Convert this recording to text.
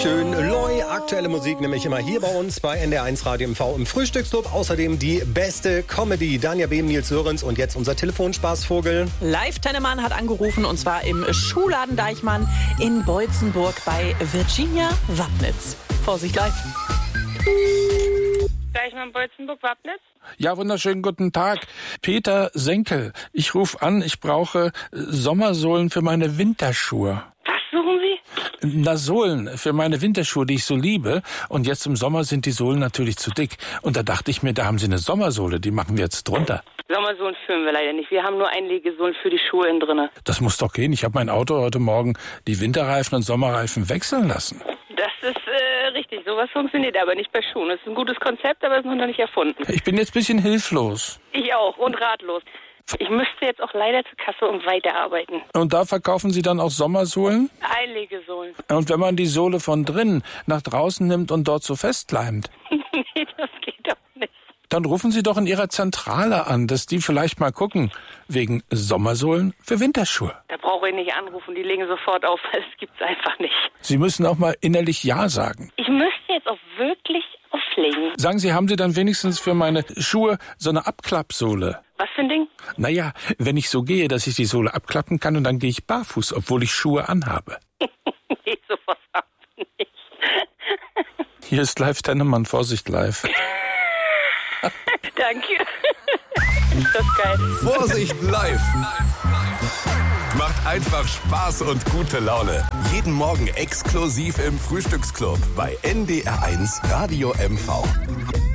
Dankeschön. Loi, aktuelle Musik nämlich immer hier bei uns bei NDR1 Radio MV im Frühstücksclub. Außerdem die beste Comedy. Danja Behm, Nils Sörensen und jetzt unser Telefonspaßvogel. Live Tennemann hat angerufen und zwar im Schuhladen Deichmann in Beutzenburg bei Virginia Wapnitz. Vorsicht live. Deichmann, Beutzenburg, Wapnitz. Ja, wunderschönen guten Tag. Peter Senkel. Ich rufe an, ich brauche Sommersohlen für meine Winterschuhe. Was suchen Sie? Na, Sohlen für meine Winterschuhe, die ich so liebe. Und jetzt im Sommer sind die Sohlen natürlich zu dick. Und da dachte ich mir, da haben Sie eine Sommersohle, die machen wir jetzt drunter. Sommersohlen führen wir leider nicht. Wir haben nur Einlegesohlen für die Schuhe innen drinne. Das muss doch gehen. Ich habe mein Auto heute Morgen die Winterreifen und Sommerreifen wechseln lassen. Das ist richtig. Sowas funktioniert aber nicht bei Schuhen. Das ist ein gutes Konzept, aber es ist noch nicht erfunden. Ich bin jetzt ein bisschen hilflos. Ich auch und ratlos. Ich müsste jetzt auch leider zur Kasse und weiterarbeiten. Und da verkaufen Sie dann auch Sommersohlen? Einlegesohlen. Und wenn man die Sohle von drinnen nach draußen nimmt und dort so festkleimt? Nee, das geht doch nicht. Dann rufen Sie doch in Ihrer Zentrale an, dass die vielleicht mal gucken, wegen Sommersohlen für Winterschuhe. Da brauche ich nicht anrufen, die legen sofort auf, das gibt's einfach nicht. Sie müssen auch mal innerlich Ja sagen. Ich müsste jetzt auch wirklich auflegen. Sagen Sie, haben Sie dann wenigstens für meine Schuhe so eine Abklappsohle? Was für ein Ding? Naja, wenn ich so gehe, dass ich die Sohle abklappen kann und dann gehe ich barfuß, obwohl ich Schuhe anhabe. Nee, sowas haben wir nicht. Hier ist live Tennemann, Vorsicht live. Danke. Ist das geil. Vorsicht live. Macht einfach Spaß und gute Laune. Jeden Morgen exklusiv im Frühstücksclub bei NDR1 Radio MV.